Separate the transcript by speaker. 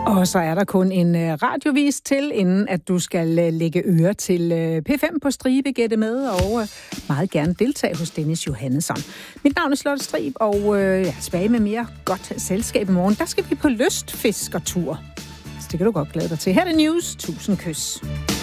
Speaker 1: Og så er der kun en radiovis til, inden at du skal lægge øre til P5 på Stribe, gætte med, og meget gerne deltage hos Dennis Johannesson. Mit navn er Charlotte Strib, og tilbage med mere godt selskab i morgen. Der skal vi på lystfiskertur. Så det kan du godt glæde dig til. Her er det news. 1000 kys.